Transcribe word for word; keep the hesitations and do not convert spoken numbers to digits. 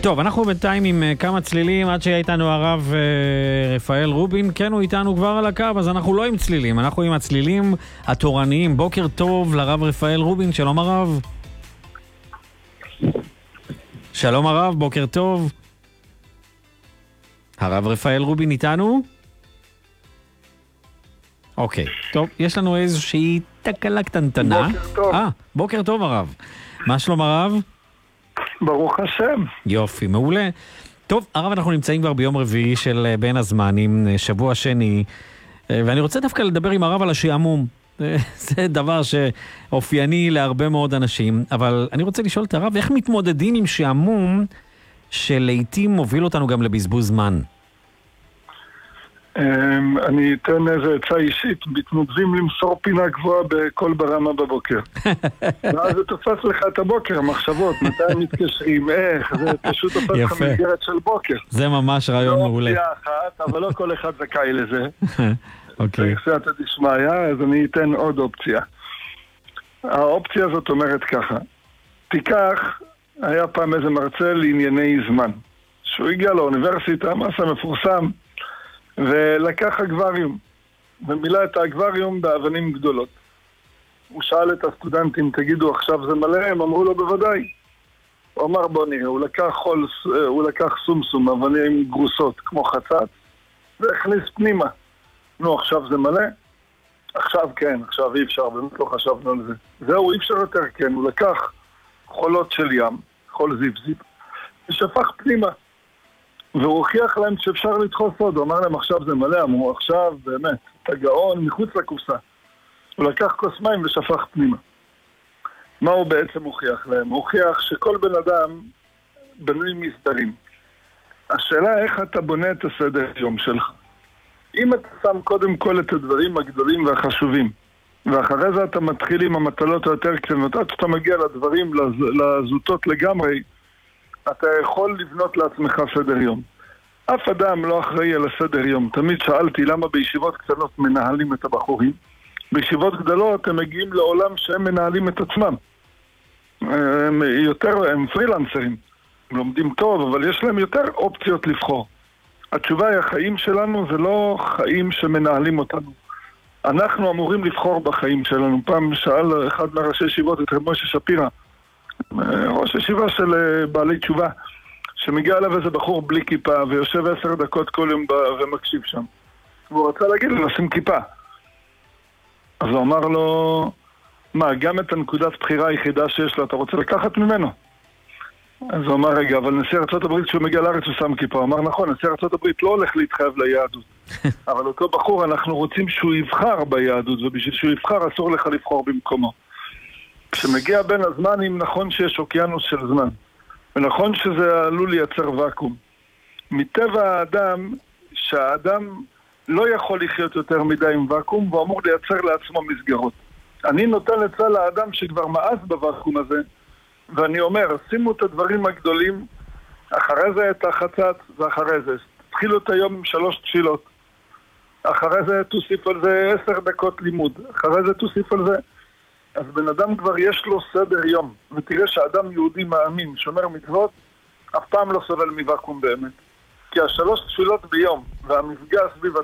טוב, אנחנו בינתיים עם כמה צלילים עד שהיה איתנו הרב רפאל רובין. כן, הוא איתנו כבר על הקו, אז אנחנו לא עם צלילים, אנחנו עם הצלילים התורניים. בוקר טוב לרב רפאל רובין, שלום הרב. שלום הרב, בוקר טוב. הרב רפאל רובין איתנו? אוקיי, טוב, יש לנו איזושהי תקלה קטנטנה. בוקר טוב. אה, בוקר טוב הרב. מה שלום הרב? ברוך השם. יופי, מעולה. טוב, הרב, אנחנו נמצאים כבר ביום רביעי של בין הזמנים, שבוע שני, ואני רוצה דווקא לדבר עם הרב על השעמום. זה דבר שאופייני להרבה מאוד אנשים, אבל אני רוצה לשאול את הרב, איך מתמודדים עם שעמום שלעיתים מוביל אותנו גם לבזבוז זמן? אני אתן איזה עצה אישית, מתנדבים למסור פינה גבוהה בכל ברמה בבוקר. ואז זה תופס לך את הבוקר, המחשבות, מתי הם מתקשרים, איך, זה פשוט תופס לך מסגרת של בוקר. זה ממש רעיון מעולה. לא אופציה אחת, אבל לא כל אחד זכאי לזה. אוקיי. סייעתא דשמיא, אז אני אתן עוד אופציה. האופציה הזאת אומרת ככה, תיקח, היה פעם איזה מרצה לענייני זמן, שהוא הגיע לאוניברסיטה, מסע מפורסם, ולקח אקווריום, ומילא את האקווריום באבנים גדולות. הוא שאל את הסטודנטים, תגידו עכשיו זה מלא? הם אמרו לו בוודאי. הוא אמר בוא נראה, הוא לקח חול, הוא לקח סומסום, אבנים גרוסות כמו חצץ, והכניס פנימה. נו, עכשיו זה מלא? עכשיו כן, עכשיו אי אפשר, באמת לא חשבנו על זה. זהו, אי אפשר יותר, כן, הוא לקח חולות של ים, חול זיפ-זיפ, ושפך פנימה. והוא הוכיח להם שאפשר לדחוס עוד, הוא אמר להם עכשיו זה מלא, אמרו עכשיו באמת, אתה גאון מחוץ לקופסה. הוא לקח כוס מים ושפך פנימה. מה הוא בעצם הוכיח להם? הוא הוכיח שכל בן אדם בנוי מסדרים. השאלה איך אתה בונה את הסדר יום שלך. אם אתה שם קודם כל את הדברים הגדולים והחשובים, ואחרי זה אתה מתחיל עם המטלות היותר קטנות, עד שאתה מגיע לדברים, לזוטות לגמרי, אתה יכול לבנות לעצמך סדר יום. אף אדם לא אחראי על הסדר יום. תמיד שאלתי למה בישיבות קטנות מנהלים את הבחורים. בישיבות גדולות הם מגיעים לעולם שהם מנהלים את עצמם. הם יותר, הם פרילנסרים. הם לומדים טוב, אבל יש להם יותר אופציות לבחור. התשובה היא, החיים שלנו זה לא חיים שמנהלים אותנו. אנחנו אמורים לבחור בחיים שלנו. פעם שאל אחד מהראשי ישיבות את רב משה שפירא, ראש ישיבה של בעלי תשובה, שמגיע אליו איזה בחור בלי כיפה ויושב עשר דקות כל יום ומקשיב שם. והוא רצה להגיד לו, נשים כיפה. אז הוא אמר לו, מה, גם את הנקודת בחירה היחידה שיש לו, אתה רוצה לקחת ממנו? אז הוא אמר, רגע, אבל נשיא ארצות הברית כשהוא מגיע לארץ הוא שם כיפה. הוא אמר, נכון, נשיא ארצות הברית לא הולך להתחייב ליהדות. אבל אותו בחור, אנחנו רוצים שהוא יבחר ביהדות, ובשביל שהוא יבחר אסור לך לבחור במקומו. כשמגיע בין הזמנים, נכון שיש אוקיינוס של זמן. ונכון שזה עלול לייצר וקום. מטבע האדם, שהאדם לא יכול לחיות יותר מדי עם וקום, והוא אמור לייצר לעצמו מסגרות. אני נותן עצה לאדם שכבר מאס בוואקום הזה, ואני אומר, שימו את הדברים הגדולים, אחרי זה את החצץ, ואחרי זה. תתחילו את היום עם שלוש תפילות. אחרי זה תוסיף על זה עשר דקות לימוד. אחרי זה תוסיף על זה. אז בן אדם כבר יש לו סדר יום. ותראה שאדם יהודי מאמין, שומר מצוות, אף פעם לא סובל מוואקום באמת. כי השלוש תפילות ביום, והמפגע סביב